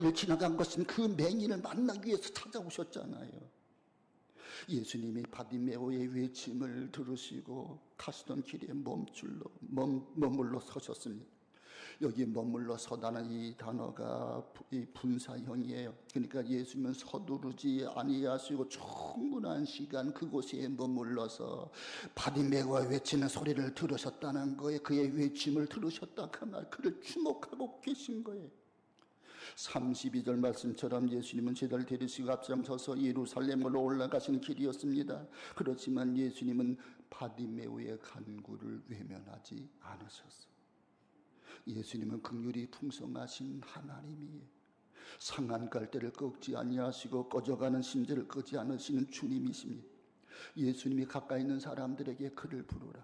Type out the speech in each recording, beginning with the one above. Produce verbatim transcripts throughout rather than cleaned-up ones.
지나간 것은 그 맹인을 만나기 위해서 찾아오셨잖아요. 예수님이 바디메오의 외침을 들으시고 가시던 길에 멈출러 멈, 머물러 서셨습니다. 여기 머물러 서다는 이 단어가 이 분사형이에요. 그러니까 예수님은 서두르지 아니하시고 충분한 시간 그곳에 머물러서 바디메오가 외치는 소리를 들으셨다는 거예요. 그의 외침을 들으셨다 그 말, 그를 주목하고 계신 거예요. 삼십이 절 말씀처럼 예수님은 제자를 데리시고 앞장서서 예루살렘으로 올라가시는 길이었습니다. 그렇지만 예수님은 바디메오의 간구를 외면하지 않으셨어요. 예수님은 긍휼이 풍성하신 하나님이에요. 상한 갈대를 꺾지 아니하시고 꺼져가는 심지를 끄지 않으시는 주님이십니다. 예수님이 가까이 있는 사람들에게 그를 부르라.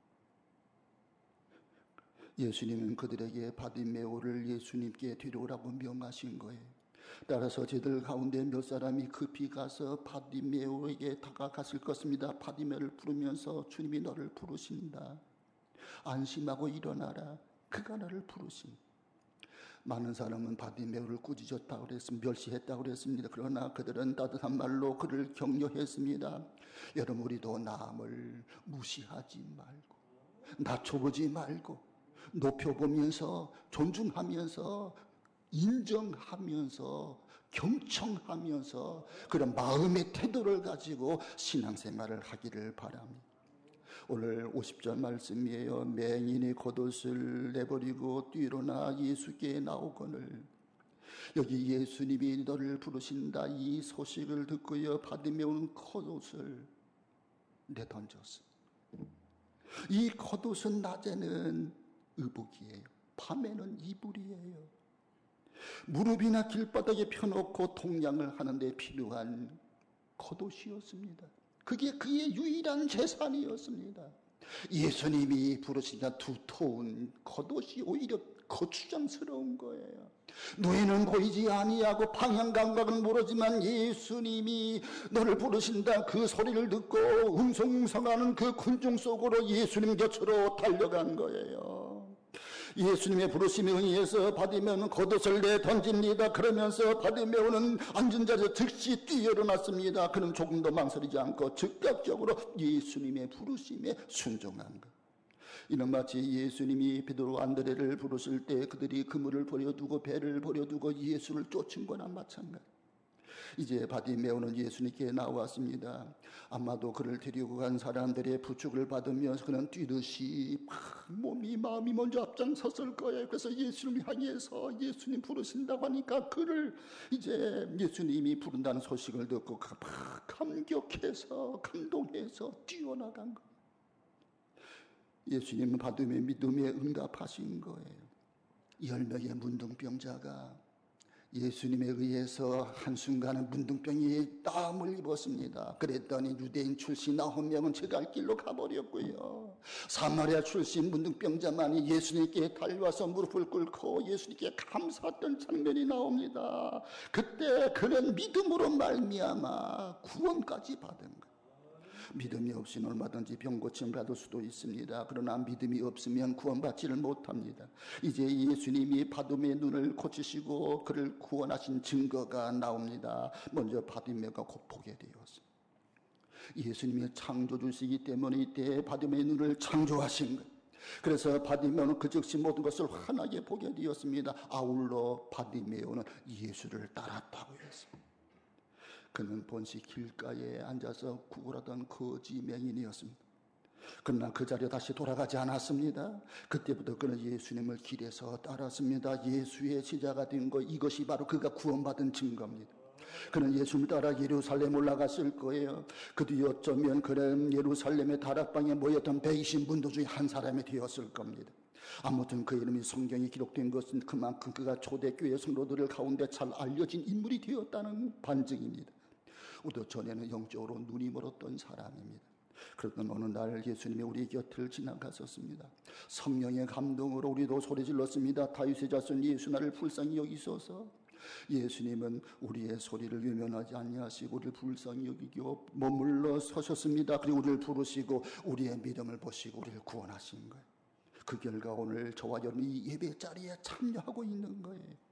예수님은 그들에게 바디메오를 예수님께 데려오라고 명하신 거예요. 따라서 저들 가운데 몇 사람이 급히 가서 바디메오에게 다가갔을 것입니다. 바디메오를 부르면서 주님이 너를 부르신다. 안심하고 일어나라. 그가 너를 부르신. 많은 사람은 바디메오를 꾸짖었다고 그랬습니다. 멸시했다고 그랬습니다. 그러나 그들은 따뜻한 말로 그를 격려했습니다. 여러분, 우리도 남을 무시하지 말고 낮춰보지 말고 높여보면서 존중하면서 인정하면서 경청하면서 그런 마음의 태도를 가지고 신앙생활을 하기를 바랍니다. 오늘 오십 절 말씀이에요. 맹인이 겉옷을 내버리고 뛰어나 예수께 나오거늘. 여기 예수님이 너를 부르신다 이 소식을 듣고요 바디메오는 겉옷을 내던졌습니다. 이 겉옷은 낮에는 의복이에요. 밤에는 이불이에요. 무릎이나 길바닥에 펴놓고 동양을 하는데 필요한 겉옷이었습니다. 그게 그의 유일한 재산이었습니다. 예수님이 부르시자 두터운 겉옷이 오히려 거추장스러운 거예요. 눈에는 보이지 아니하고 방향 감각은 모르지만 예수님이 너를 부르신다 그 소리를 듣고 웅성웅성하는 그 군중 속으로 예수님 곁으로 달려간 거예요. 예수님의 부르심에 의해서 바디메오는 겉옷을 내던집니다. 그러면서 바디메오는 앉은 자리에서 즉시 뛰어일어났습니다. 그는 조금도 망설이지 않고 즉각적으로 예수님의 부르심에 순종한 것. 이는 마치 예수님이 베드로 안드레를 부르실 때 그들이 그물을 버려두고 배를 버려두고 예수를 쫓은 거나 마찬가지. 이제 바디메오는 예수님께 나왔습니다. 아마도 그를 데리고 간 사람들의 부축을 받으면서 그는 뛰듯이 몸이 마음이 먼저 앞장섰을 거예요. 그래서 예수님을 향해서 예수님 부르신다고 하니까 그를 이제 예수님이 부른다는 소식을 듣고 감격해서 감동해서 뛰어나간 거예요. 예수님은 바디메오의 믿음에 응답하신 거예요. 열 명의 문둥병자가 예수님에 의해서 한순간은 문둥병이 땀을 입었습니다. 그랬더니 유대인 출신 아홉 명은 제갈 길로 가버렸고요. 사마리아 출신 문둥병자만이 예수님께 달려와서 무릎을 꿇고 예수님께 감사했던 장면이 나옵니다. 그때 그는 믿음으로 말미암아 구원까지 받은 거예요. 믿음이 없이는 얼마든지 병고침 받을 수도 있습니다. 그러나 믿음이 없으면 구원받지를 못합니다. 이제 예수님이 바디메오의 눈을 고치시고 그를 구원하신 증거가 나옵니다. 먼저 바디메오가 곧 보게 되었습니다. 예수님이 창조주시기 때문에 이때 바디메오의 눈을 창조하신 것. 그래서 바디메오는 그 즉시 모든 것을 환하게 보게 되었습니다. 아울러 바디메오는 예수를 따랐다고 했습니다. 그는 본시 길가에 앉아서 구걸하던 거지 맹인이었습니다. 그러나 그 자리에 다시 돌아가지 않았습니다. 그때부터 그는 예수님을 길에서 따랐습니다. 예수의 제자가 된 것, 이것이 바로 그가 구원받은 증거입니다. 그는 예수님을 따라 예루살렘 올라갔을 거예요. 그 뒤 어쩌면 그는 예루살렘의 다락방에 모였던 백이십 문도 중에 한 사람이 되었을 겁니다. 아무튼 그 이름이 성경에 기록된 것은 그만큼 그가 초대교회 성도들 가운데 잘 알려진 인물이 되었다는 반증입니다. 우리도 전에는 영적으로 눈이 멀었던 사람입니다. 그러던 어느 날 예수님이 우리 곁을 지나가셨습니다. 성령의 감동으로 우리도 소리 질렀습니다. 다윗의 자손 예수 나를 불쌍히 여기소서. 예수님은 우리의 소리를 외면하지 아니하시고 우리를 불쌍히 여기고 머물러 서셨습니다. 그리고 우리를 부르시고 우리의 믿음을 보시고 우리를 구원하신 거예요. 그 결과 오늘 저와 여러분이 이 예배 자리에 참여하고 있는 거예요.